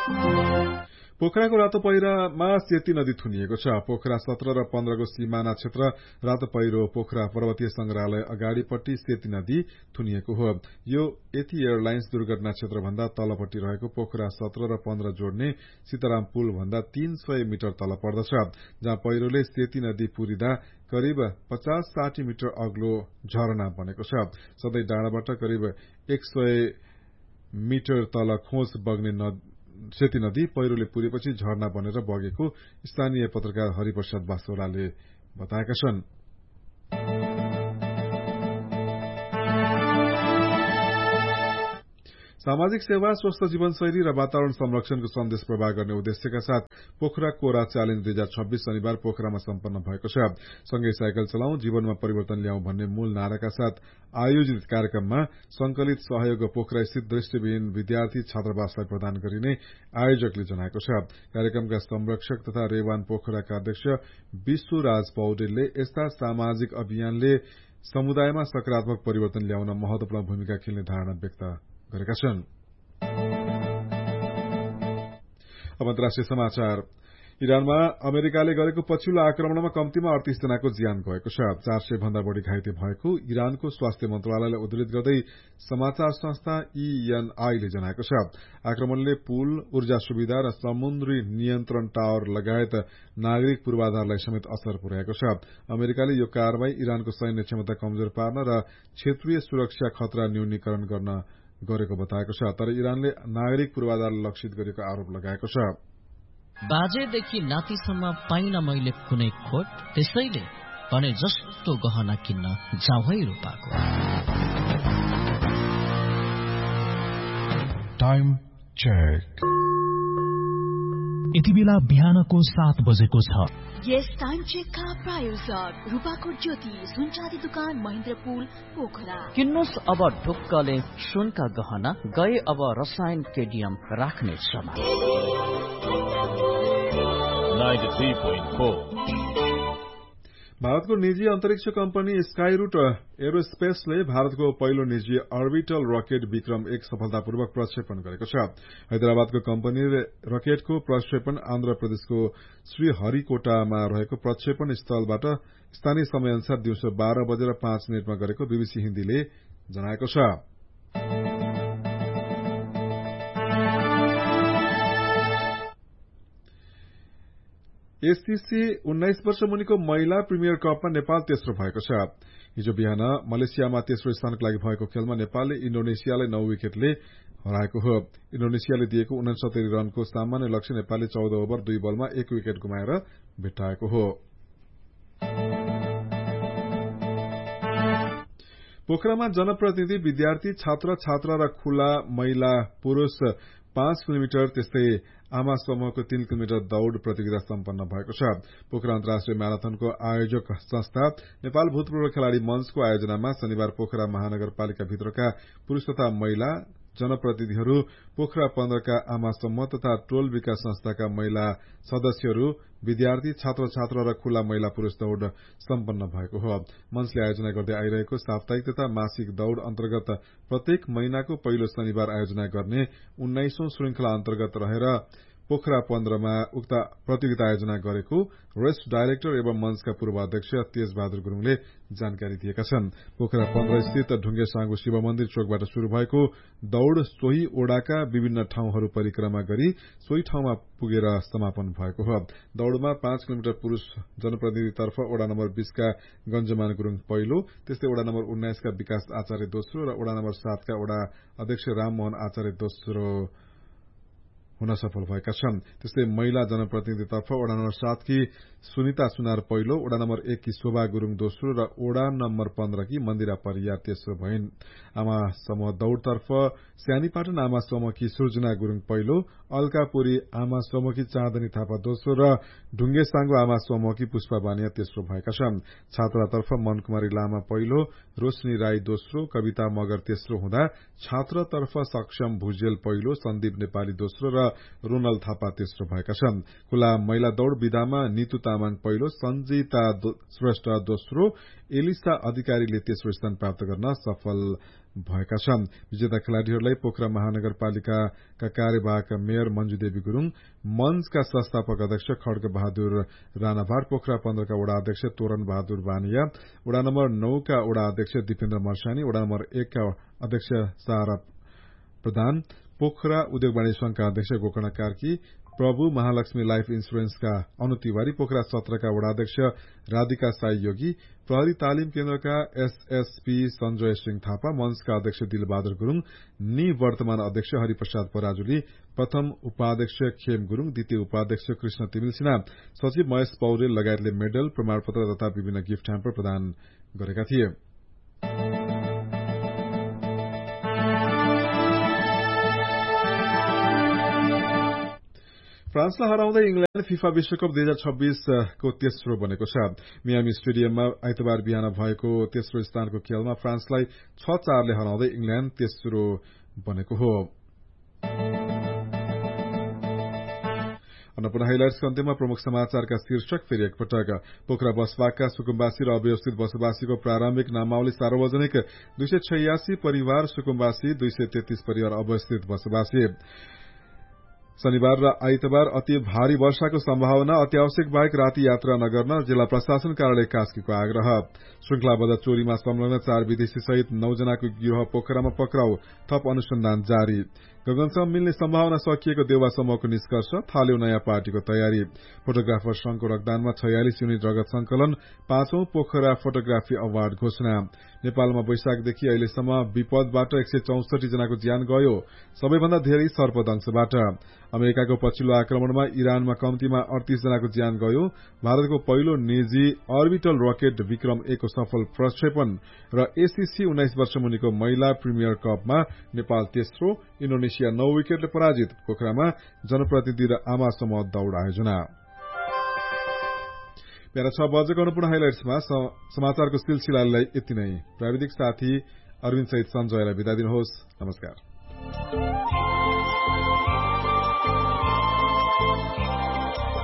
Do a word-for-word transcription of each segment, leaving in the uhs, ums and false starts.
पोखराको रातो पहिरामा सेती नदी थुनिएको छ। पोखरा सत्र र पन्ध्रको सीमाना क्षेत्र रातो पहिरो पोखरा पर्वतीय संग्रहालय अगाडिपट्टि सेती नदी थुनिएको हो। यो एथी एयरलाइन्स दुर्घटना क्षेत्रभन्दा तलपट्टि रहेको पोखरा सत्र र पन्ध्र जोड्ने सीताराम पुल भन्दा तीन सय मिटर तल पर्दछ, जहाँ पहिरोले सेती नदी पुरिँदा करिब पचास साठी मिटर अग्लो झरना बनेको छ। सधैँ डाँडाबाट करिब एक सय मिटर तल खोज बग्ने सेती नदी पहिरोले पुरेपछि झरना बनेर बगेको स्थानीय पत्रकार हरिप्रसाद बासोलाले बताएका छन्। सामाजिक सेवा, स्वस्थ जीवनशैली र वातावरण संरक्षणको सन्देश प्रवाह गर्ने उद्देश्यका साथ पोखरा कोरा च्यालेन्ज दुई हजार छब्बीस शनिबार पोखरामा सम्पन्न भएको छ। सँगै साइकल चलाउँ, जीवनमा परिवर्तन ल्याउँ भन्ने मूल नाराका साथ आयोजित कार्यक्रममा संकलित सहयोग पोखरा स्थित दृष्टिविहीन विद्यार्थी छात्रावासलाई प्रदान गरिने आयोजकले जनाएको छ। कार्यक्रमका संरक्षक तथा रेवान पोखराका अध्यक्ष विश्वराज पौडेलले यस्ता सामाजिक अभियानले समुदायमा सकारात्मक परिवर्तन ल्याउन महत्वपूर्ण भूमिका खेल्ने धारणा व्यक्त गरेका छन्। अब अन्तर्राष्ट्रिय समाचार। इरानमा अमेरिकाले गरेको पछिल्लो आक्रमणमा कम्तीमा अडतीस जनाको ज्यान गएको छ। चार सय भन्दा बढ़ी घाइते भएको इरानको स्वास्थ्य मन्त्रालयलाई उद्धृत गर्दै समाचार संस्था ईएनआईले जनाएको छ। आक्रमणले पुल, ऊर्जा सुविधा र समुद्री नियन्त्रण टावर लगायत नागरिक पूर्वाधारलाई समेत असर पुर्याएको छ। अमेरिकाले यो कारवाही इरानको सैन्य क्षमता कमजोर पार्न र क्षेत्रीय सुरक्षा खतरा न्यूनीकरण गर्न गरेको बताएको छ, तर इरानले नागरिक पूर्वाधारलाई लक्षित गरेको आरोप लगाएको छ। बाजेदेखि नातिसम्म पाइन मैले कुनै खोट, त्यसैले भने जस्तो गहना किन्न जाऊ है रूपाको। Time check. यति बेला बिहानको सात बजेको छ। यस टाइम चेकका प्रायोजक रूपाको ज्योति सुनचाँदी दुकान महेन्द्रपुल पोखरा। किन्नुस् अब ढुक्कले सुनका गहना, गए अब रसायन केडियम राख्ने समय। भारतको निजी अन्तरिक्ष कम्पनी स्काईरूट एरोस्पेसले भारतको पहिलो निजी अर्बिटल रकेट विक्रम एक सफलतापूर्वक प्रक्षेपण गरेको छ। हैदराबादको कम्पनीले रकेटको प्रक्षेपण आन्ध्र प्रदेशको श्रीहरिकोटामा रहेको प्रक्षेपण स्थलबाट स्थानीय समयअनुसार दिउँसो बाह्र बजेर पाँच मिनटमा गरेको बीबीसी हिन्दीले जनाएको छ। एससीसी उन्नाइस वर्ष मुनिको महिला प्रिमियर कपमा नेपाल तेस्रो भएको छ। हिजो बिहान मलेसियामा तेस्रो स्थानको लागि भएको खेलमा नेपालले इण्डोनेसियालाई नौ विकेटले हराएको हो। इण्डोनेसियाले दिएको उनसत्तरी रनको सामान्य लक्ष्य नेपालले चौध ओभर दुई बलमा एक विकेट गुमाएर भेट्टाएको हो। पोखरामा जनप्रतिनिधि, विद्यार्थी, छात्र छात्रा र खुला महिला पुरूष पाँच किलोमिटर त्यस्तै आमा समूहको तीन किलोमिटर दौड़ प्रतियोगिता सम्पन्न भएको छ। पोखरा अन्तर्राष्ट्रिय म्याराथनको आयोजक संस्था नेपाल भूतपूर्व खेलाड़ी मञ्चको आयोजनामा शनिबार पोखरा महानगरपालिकाभित्रका पुरूष तथा महिला जनप्रतिनिधिहरू, पोखरा पन्ध्रका आमा समूह तथा टोल विकास संस्थाका महिला सदस्यहरू, विद्यार्थी, छात्र छात्रा र खुला महिला पुरूष दौड़ सम्पन्न भएको हो। मञ्चले आयोजना गर्दै आइरहेको साप्ताहिक तथा मासिक दौड़ अन्तर्गत प्रत्येक महिनाको पहिलो शनिबार आयोजना गर्ने उन्नाइसौं श्रृंखला अन्तर्गत रहेर पोखरा पन्ध्रमा उक्त प्रतियोगिता आयोजना गरेको रेस डाइरेक्टर एवं मञ्चका पूर्व अध्यक्ष तेजबहादुर गुरूङले जानकारी दिएका छन्। पोखरा पन्ध्र स्थित ढुङ्गे साङ्गो शिव मन्दिर चोकबाट शुरू भएको दौड़ सोही ओडाका विभिन्न ठाउँहरू परिक्रमा गरी सोही ठाउँमा पुगेर समापन भएको हो। दौड़मा पाँच किलोमिटर पुरूष जनप्रतिनिधितर्फ ओडा नम्बर बीसका गञ्जमान गुरूङ पहिलो, त्यस्तै ओडा नम्बर उन्नाइसका विकास आचार्य दोस्रो र ओडा नम्बर सातका ओडा अध्यक्ष राममोहन आचार्य दोस्रो हुन सफल भएका छन्। त्यस्तै महिला जनप्रतिनिधितर्फ ओडा नम्बर सातकी सुनिता सुनार पहिलो, ओडा नम्बर एककी शोभा गुरूङ दोस्रो र ओडा नम्बर पन्ध्रकी मन्दिरा परियार तेस्रो भइन्। आमा समूह दौड़तर्फ स्यानीपाटन आमा समूहकी सृजना गुरूङ पहिलो, अल्कापुरी आमा समूहकी चाँदनी थापा दोस्रो र ढुङ्गे साङ्गो आमा समूहकी पुष्पा बानिया तेस्रो भएका छन्। छात्रातर्फ मनकुमारी लामा पहिलो, रोशनी राई दोस्रो, कविता मगर तेस्रो हुँदा छात्रतर्फ सक्षम भुजेल पहिलो, सन्दीप नेपाली दोस्रो र रोनल थापा तेस्रो भएका छन्। खुला महिला दौड़ विधामा नितु तामाङ पहिलो, सञ्जिता श्रेष्ठ दोस्रो, एलिसा अधिकारीले तेस्रो स्थान प्राप्त गर्न सफल भएका छन्। विजेता खेलाड़ीहरूलाई पोखरा महानगरपालिकाका कार्यवाहक मेयर मंजू देवी गुरूङ, मंचका संस्थापक अध्यक्ष खड्ग बहादुर राणाभाट, पोखरा पन्ध्रका वडा अध्यक्ष तोरण बहादुर बानिया, वडा नम्बर नौ का वडा अध्यक्ष दिपेन्द्र मर्सानी, वडा नम्बर एक का अध्यक्ष सारा प्रधान, पोखरा उद्योग वाणिज्य संघका अध्यक्ष गोकर्ण कार्की, प्रभु महालक्ष्मी लाइफ इन्सुरेन्सका अनु तिवारी, पोखरा सत्रका वडा अध्यक्ष राधिका साई योगी, प्रहरी तालिम केन्द्रका एसएसपी संजय सिंह थापा, मंचका अध्यक्ष दिलबहादुर गुरूङ, निवर्तमान अध्यक्ष हरिप्रसाद पराजुली, प्रथम उपाध्यक्ष खेम गुरूङ, द्वितीय उपाध्यक्ष कृष्ण तिमिल सिन्हा, सचिव महेश पौडेल लगायतले मेडल, प्रमाणपत्र तथा विभिन्न गिफ्ट ह्याम्पर प्रदान गरेका थिए। फ्रान्सलाई हराउँदै इंग्ल्याण्ड फिफा विश्वकप दुई हजार छब्बीसको तेस्रो बनेको छ। मियामी स्टेडियममा आइतबार बिहान भएको तेस्रो स्थानको खेलमा फ्रान्सलाई छ चारले हराउँदै इंग्ल्याण्ड तेस्रो बनेको हो। अन्नपूर्ण हाइलाइट्सको अन्त्यमा प्रमुख समाचारका शीर्षक फेरि एकपटक। पोखरा बसपाका सुकुम्बासी र अव्यवस्थित बसोबासीको प्रारम्भिक नामावली सार्वजनिक, दुई सय छयासी परिवार सुकुम्बासी, दुई सय तेत्तीस परिवार अव्यवस्थित बसोबासी। शनिबार र आइतबार अति भारी वर्षाको सम्भावना, अत्यावश्यक बाहेक राति यात्रा नगर्न जिल्ला प्रशासन कार्यालय कास्कीको आग्रह। श्रृंखलाबद्ध चोरीमा संलग्न चार विदेशी सहित नौजनाको गिरोह पोखरामा पक्राउ, थप अनुसन्धान जारी। गगनसम्म मिल्ने सम्भावना सकिएको देउवा समूहको निष्कर्ष, थाल्यो नयाँ पार्टीको तयारी। फोटोग्राफर संघको रक्तदानमा छयालिस युनिट रगत संकलन, पाँचौं पोखरा फोटोग्राफी अवार्ड घोषणा। नेपालमा वैशाखदेखि अहिलेसम्म विपदबाट एक सय चौसठी जनाको ज्यान गयो, सबैभन्दा धेरै सर्पदंशबाट। अमेरिकाको पछिल्लो आक्रमणमा इरानमा कम्तीमा अडतीस जनाको ज्यान गयो। भारतको पहिलो निजी अर्बिटल रकेट विक्रम ए को सफल प्रक्षेपण र एसीसी उन्नाइस वर्ष मुनिको महिला प्रिमियर कपमा नेपाल तेस्रो, इन्डोनेसिया नौ विकेटले पराजित। पोखरामा जनप्रतिनिधि र आमा समूह दौड़ आयोजना। बिहान छ बजेको अन्नपूर्ण हाइलाइट्समा समाचारको सिलसिलालाई यति नै। प्राविधिक साथी अरविन्द सहित सञ्जयलाई बिदा दिनुहोस्। नमस्कार।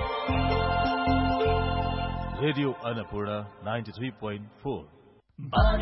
Radio Annapurna ninety three point four